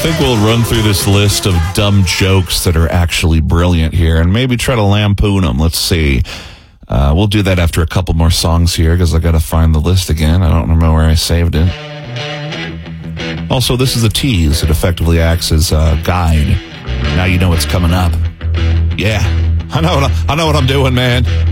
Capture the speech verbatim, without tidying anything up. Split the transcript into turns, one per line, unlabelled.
think we'll run through this list of dumb jokes that are actually brilliant here and maybe try to lampoon them. Let's see. Uh, we'll do that after a couple more songs here because I got to find the list again. I don't remember where I saved it. Also, this is a tease. It effectively acts as a guide. Now you know what's coming up. Yeah, I know what I, I know what I'm doing, man.